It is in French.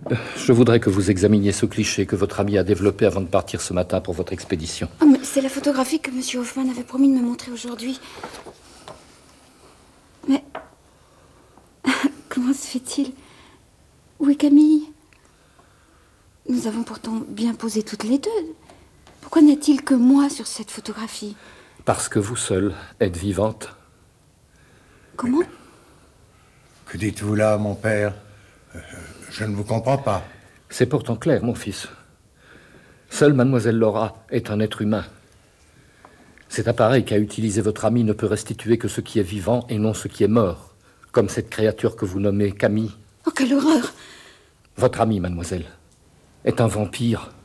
Je voudrais que vous examiniez ce cliché que votre ami a développé avant de partir ce matin pour votre expédition. Oh, mais c'est la photographie que M. Hoffman avait promis de me montrer aujourd'hui. Mais... comment se fait-il? Où est Camille? Nous avons pourtant bien posé toutes les deux. Pourquoi n'y a-t-il que moi sur cette photographie? Parce que vous seule êtes vivante. Comment? Que dites-vous là, mon père? Je ne vous comprends pas. C'est pourtant clair, mon fils. Seule mademoiselle Laura est un être humain. Cet appareil qu'a utilisé votre ami ne peut restituer que ce qui est vivant et non ce qui est mort, comme cette créature que vous nommez Camille. Oh, quelle horreur! Votre ami, mademoiselle, est un vampire.